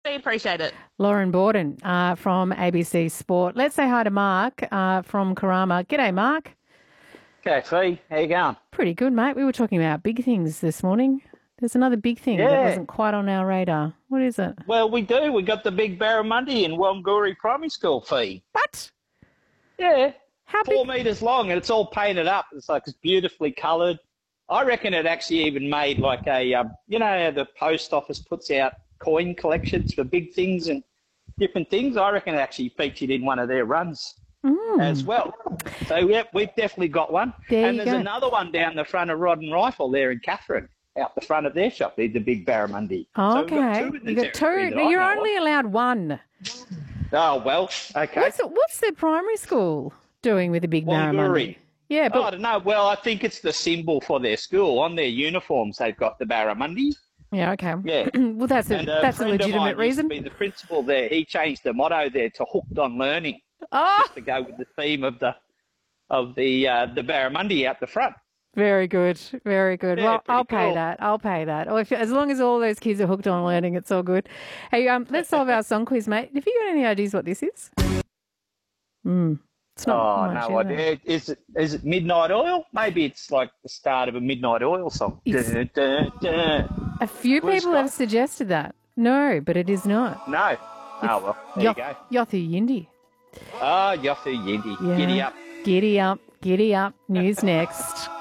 We appreciate it. Lauren Borden from ABC Sport. Let's say hi to Mark from Karama. G'day, Mark. Okay, Fee, how you going? Pretty good, mate. We were talking about big things this morning. There's another big thing that wasn't quite on our radar. What is it? Well, we do. We got the big barramundi in Wanguri Primary School, Fee. What? Yeah. How 4 big? metres long, and it's all painted up. It's beautifully coloured. I reckon it actually even made like a, you know, how the post office puts out coin collections for big things and different things. I reckon it actually featured in one of their runs as well. So, yeah, we've definitely got one. There's another one down the front of Rod and Rifle there in Catherine, out the front of their shop. There's the big barramundi. Oh, So okay. You got two. No, you're only allowed one. Oh, well, okay. What's the primary school doing with the big barramundi? Yeah, but I don't know. Well, I think it's the symbol for their school. On their uniforms, they've got the barramundi. yeah, okay. Yeah. Well, that's a legitimate reason. Used to be the principal there. He changed the motto there to "Hooked on Learning," Oh, just to go with the theme of the barramundi out the front. very good, very good. Yeah, Well, I'll pretty pay cool. that. I'll pay that. Or as long as all those kids are hooked on learning, it's all good. Hey, let's solve our song quiz, mate. Have you got any ideas what this is? It's not Oh, much, no is it? idea. Is it Midnight Oil? Maybe it's like the start of a Midnight Oil song. Dun, dun, dun. A few Blue people Sky? have suggested that. No, but it is not. No. Oh, well, there you go. Yothu Yindi. Ah, Yothu Yindi. Yeah. Giddy up. Giddy up, giddy up. News next.